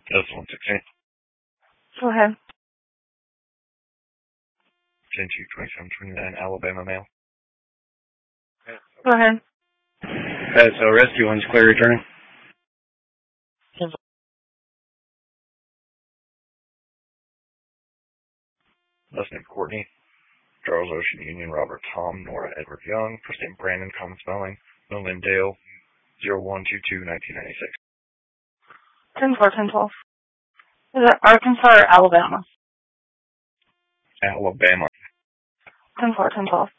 That's 116. Go ahead. 10-2-27-29, Alabama mail. Go ahead. So rescue one's clear return. Last name Courtney. Charles Ocean Union, Robert Tom, Nora Edward Young. First name Brandon, common spelling. Middle name Dale. 0122-1996. 10-4, 10-12. Is it Arkansas or Alabama? Alabama. 10-4, 10-12.